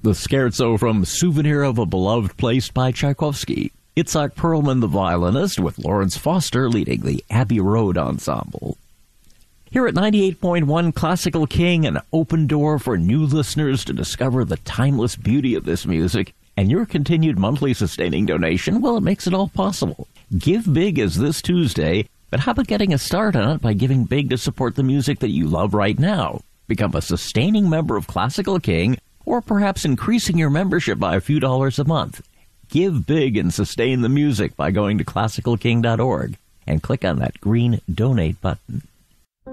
The scherzo from Souvenir of a Beloved Place by Tchaikovsky. Itzhak Perlman, the violinist, with Lawrence Foster leading the Abbey Road Ensemble. Here at 98.1 Classical King, an open door for new listeners to discover the timeless beauty of this music, and your continued monthly sustaining donation, well, it makes it all possible. Give Big is this Tuesday, but how about getting a start on it by giving big to support the music that you love right now? Become a sustaining member of Classical King, or perhaps increasing your membership by a few dollars a month. Give big and sustain the music by going to classicalking.org and click on that green donate button.